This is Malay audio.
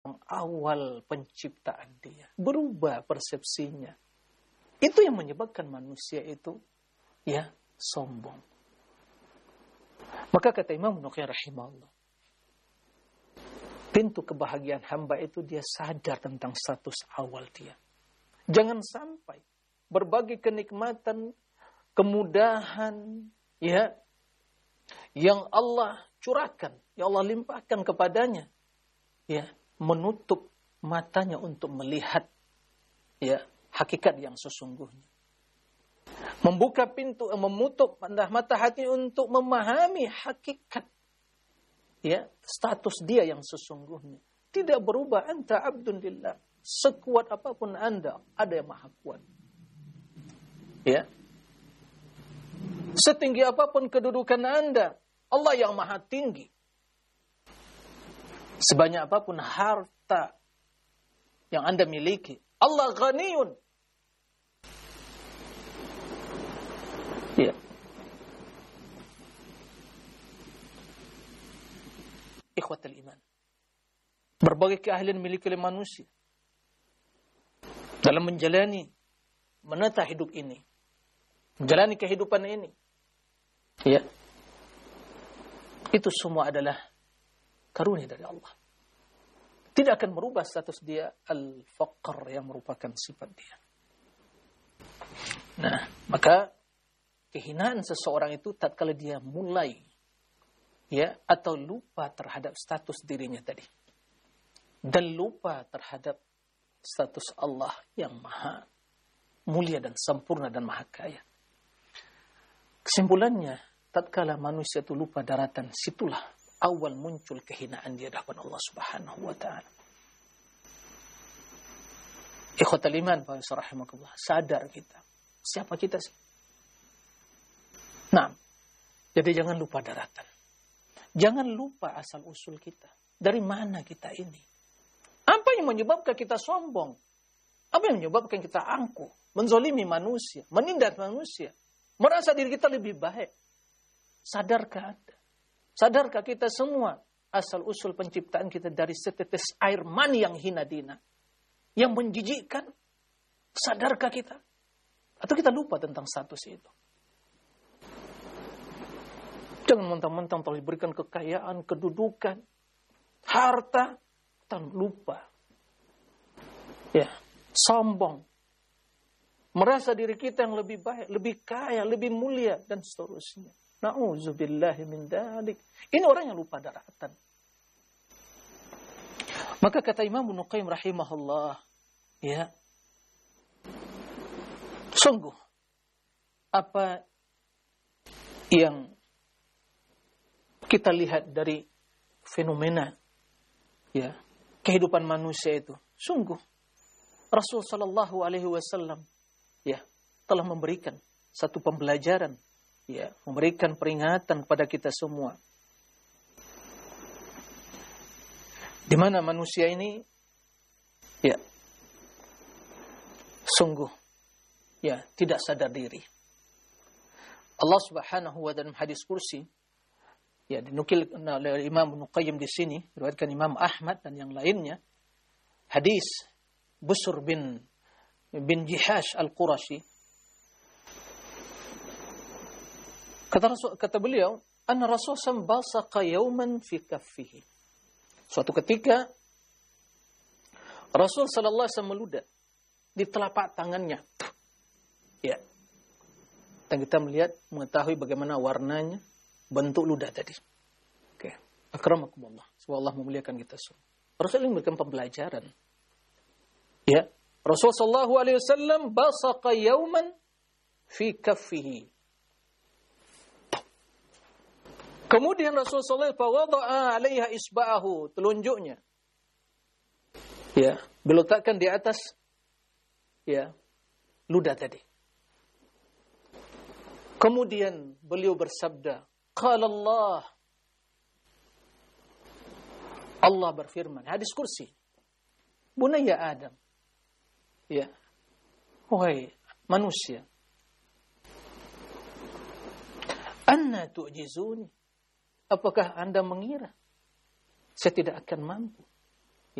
awal penciptaan dia. Berubah persepsinya. Itu yang menyebabkan manusia itu ya sombong. Maka kata Imam Nuqayyim rahimahullah, pintu kebahagiaan hamba itu dia sadar tentang status awal dia. Jangan sampai berbagai kenikmatan, kemudahan ya yang Allah curahkan, yang Allah limpahkan kepadanya, ya, menutup matanya untuk melihat ya hakikat yang sesungguhnya. Membuka pintu, menutup mata hati untuk memahami hakikat ya status dia yang sesungguhnya. Tidak berubah, anta abdun lillah. Sekuat apapun Anda, ada yang maha kuat. Ya. Setinggi apapun kedudukan Anda, Allah yang maha tinggi. Sebanyak apapun harta yang Anda miliki, Allah ghaniyun. Ya. Ikhwatul iman. Berbagai keahlian miliki oleh manusia dalam menata hidup ini, menjalani kehidupan ini. Ya. Itu semua adalah karunia dari Allah. Tidak akan merubah status dia al-faqr yang merupakan sifat dia. Nah, maka kehinaan seseorang itu tatkala dia mulai ya atau lupa terhadap status dirinya tadi. Dan lupa terhadap status Allah yang maha mulia dan sempurna dan maha kaya. Kesimpulannya, tatkala manusia itu lupa daratan, situlah awal muncul kehinaan di hadapan Allah Subhanahu wa taala. Ikhwatul iman, rahimakumullah, sadar kita. Siapa kita sih? Nah, jadi jangan lupa daratan. Jangan lupa asal usul kita. Dari mana kita ini? Apa yang menyebabkan kita sombong? Apa yang menyebabkan kita angkuh, menzolimi manusia, menindas manusia, merasa diri kita lebih baik? Sadarkah Anda? Sadarkah kita semua asal usul penciptaan kita dari setetes air mani yang hina dina, yang menjijikkan? Sadarkah kita? Atau kita lupa tentang status itu? Jangan mentang-mentang telah diberikan kekayaan, kedudukan, harta, kita lupa. Ya, sombong. Merasa diri kita yang lebih baik, lebih kaya, lebih mulia, dan seterusnya. Na'udzubillahi min dzalik. Ini orang yang lupa daratan. Maka kata Imam Nuqayyim rahimahullah, ya, sungguh apa yang kita lihat dari fenomena ya kehidupan manusia itu, sungguh Rasul sallallahu alaihi wasallam ya telah memberikan satu pembelajaran, ya, memberikan peringatan pada kita semua. Di mana manusia ini ya sungguh ya tidak sadar diri. Allah Subhanahu wa taala hadis kursi ya dinukil oleh Imam Ibnu Qayyim di sini, diriwayatkan Imam Ahmad dan yang lainnya, hadis Busr bin Jihash Al-Qurashi. Kata beliau, anna Rasul basaqa yawman fi kaffihi. Suatu ketika Rasul sallallahu alaihi wasallam meludah di telapak tangannya. Ya. Dan kita mengetahui bagaimana warnanya, bentuk ludah tadi. Oke. Akramakumullah. Semoga Allah memuliakan kita semua. Rasul ini memberikan pembelajaran. Ya. Rasul sallallahu alaihi wasallam basaqa yawman fi kaffihi. Kemudian Rasul sallallahu alaihi wasallam wada'a 'alaiha isba'ahu, telunjuknya. Ya, diletakkan di atas ya ludah tadi. Kemudian beliau bersabda, qala Allah berfirman, hadis kursi. Bunayya Adam. Ya. Wahai manusia. Anna tu'jizuni? Apakah Anda mengira saya tidak akan mampu